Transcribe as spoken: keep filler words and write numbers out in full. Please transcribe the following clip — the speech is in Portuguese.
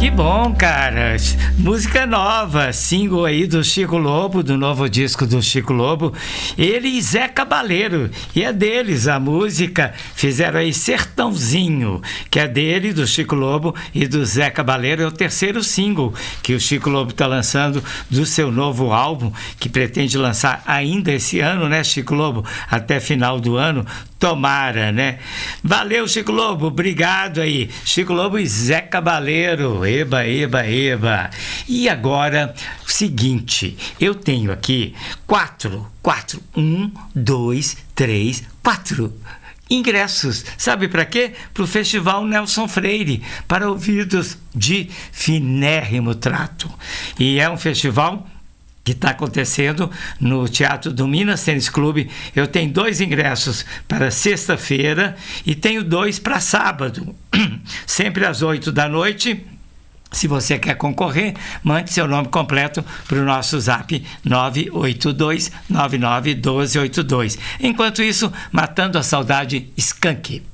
Que bom, cara. Música nova, single aí do Chico Lobo, do novo disco do Chico Lobo. Ele e Zé Cabaleiro, e é deles a música. Fizeram aí Sertãozinho, que é dele, do Chico Lobo e do Zé Cabaleiro. É o terceiro single que o Chico Lobo está lançando do seu novo álbum, que pretende lançar ainda esse ano, né, Chico Lobo? Até final do ano. Tomara, né? Valeu, Chico Lobo, obrigado aí. Chico Lobo e Zé Cabaleiro, eba, eba, eba. E agora, seguinte, eu tenho aqui quatro, quatro, um, dois, três, quatro ingressos. Sabe para quê? Para o Festival Nelson Freire, para ouvidos de finérrimo trato. E é um festival que está acontecendo no Teatro do Minas Tênis Clube. Eu tenho dois ingressos para sexta-feira e tenho dois para sábado, sempre às oito da noite. Se você quer concorrer, mande seu nome completo para o nosso zap nove oito dois, nove nove um dois oito dois. Enquanto isso, matando a saudade, Skank.